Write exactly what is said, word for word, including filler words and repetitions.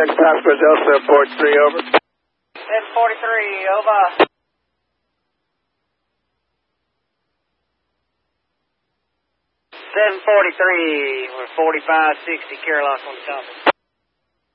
Contact Passport Delta Port three, over. seven forty-three, over. seven forty-three, we're forty-five sixty, Carolina on the compass.